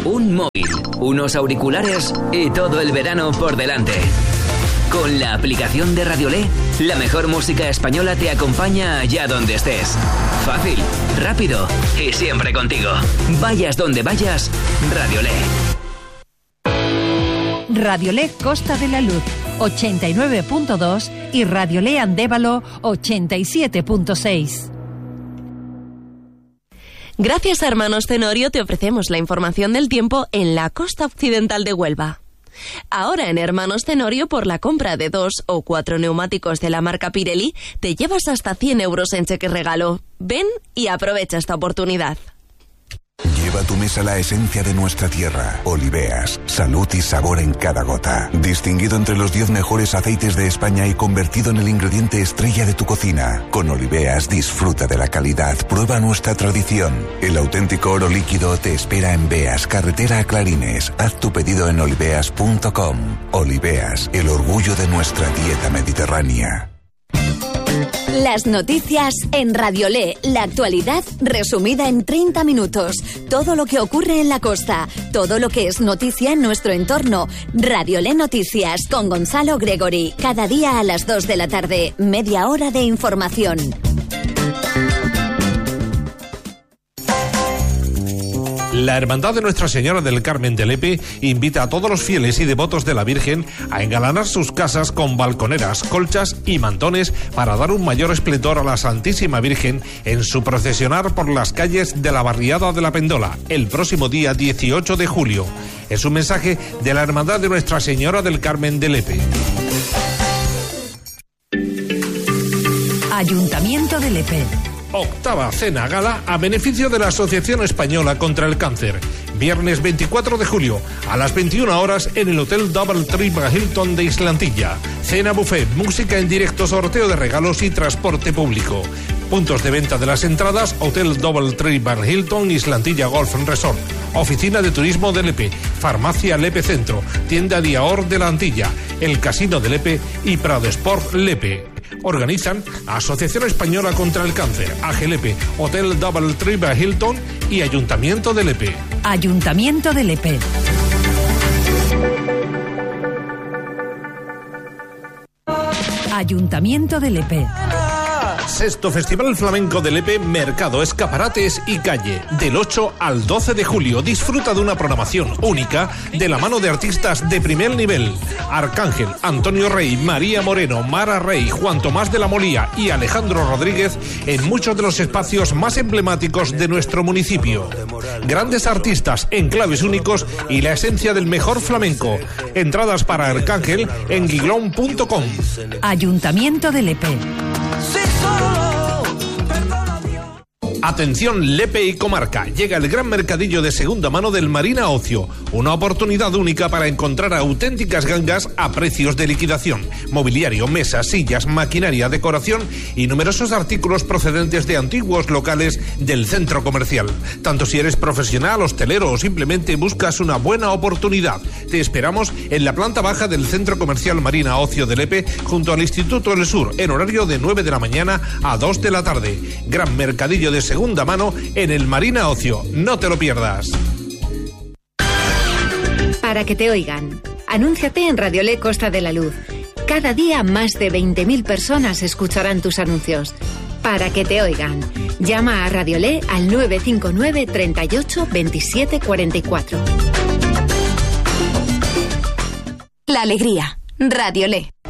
un móvil, unos auriculares y todo el verano por delante. Con la aplicación de Radiolé, la mejor música española te acompaña allá donde estés. Fácil, rápido y siempre contigo. Vayas donde vayas, Radiolé. Radiolé Costa de la Luz 89.2 y Radiolé Andévalo 87.6. Gracias a Hermanos Tenorio te ofrecemos la información del tiempo en la costa occidental de Huelva. Ahora en Hermanos Tenorio, por la compra de 2 o 4 neumáticos de la marca Pirelli, te llevas hasta 100 euros en cheque regalo. Ven y aprovecha esta oportunidad. Lleva a tu mesa la esencia de nuestra tierra. Oliveas, salud y sabor en cada gota. Distinguido entre los 10 mejores aceites de España y convertido en el ingrediente estrella de tu cocina. Con Oliveas disfruta de la calidad, prueba nuestra tradición. El auténtico oro líquido te espera en Beas, carretera a Clarines. Haz tu pedido en oliveas.com. Oliveas, el orgullo de nuestra dieta mediterránea. Las noticias en Radiolé, la actualidad resumida en 30 minutos. Todo lo que ocurre en la costa, todo lo que es noticia en nuestro entorno. Radiolé Noticias con Gonzalo Gregory. Cada día a las 2 de la tarde, media hora de información. La Hermandad de Nuestra Señora del Carmen de Lepe invita a todos los fieles y devotos de la Virgen a engalanar sus casas con balconeras, colchas y mantones para dar un mayor esplendor a la Santísima Virgen en su procesionar por las calles de la barriada de la Pendola el próximo día 18 de julio. Es un mensaje de la Hermandad de Nuestra Señora del Carmen de Lepe. Ayuntamiento de Lepe. Octava cena gala a beneficio de la Asociación Española contra el Cáncer. Viernes 24 de julio a las 21 horas en el Hotel Double Tree Hilton de Islantilla. Cena buffet, música en directo, sorteo de regalos y transporte público. Puntos de venta de las entradas: Hotel Double Tree Hilton, Islantilla Golf Resort. Oficina de Turismo de Lepe, Farmacia Lepe Centro, Tienda Diaor de la Antilla, el Casino de Lepe y Prado Sport Lepe. Organizan Asociación Española contra el Cáncer, AG Lepe, Hotel Double Tree Hilton y Ayuntamiento de Lepe. Ayuntamiento de Lepe. Ayuntamiento de Lepe. Sexto Festival Flamenco de Lepe, Mercado, Escaparates y Calle. Del 8 al 12 de julio disfruta de una programación única de la mano de artistas de primer nivel. Arcángel, Antonio Rey, María Moreno, Mara Rey, Juan Tomás de la Molía y Alejandro Rodríguez en muchos de los espacios más emblemáticos de nuestro municipio. Grandes artistas, enclaves únicos y la esencia del mejor flamenco. Entradas para Arcángel en guiglón.com. Ayuntamiento de Lepe. Atención Lepe y comarca, llega el gran mercadillo de segunda mano del Marina Ocio, una oportunidad única para encontrar auténticas gangas a precios de liquidación, mobiliario, mesas, sillas, maquinaria, decoración y numerosos artículos procedentes de antiguos locales del centro comercial. Tanto si eres profesional, hostelero o simplemente buscas una buena oportunidad, te esperamos en la planta baja del centro comercial Marina Ocio de Lepe, junto al Instituto del Sur, en horario de 9 de la mañana a 2 de la tarde. Gran mercadillo de segunda mano en el Marina Ocio. No te lo pierdas. Para que te oigan. Anúnciate en Radiolé Costa de la Luz. Cada día más de 20.000 personas escucharán tus anuncios. Para que te oigan. Llama a Radiolé al 959 38 27 44. La alegría. Radiolé.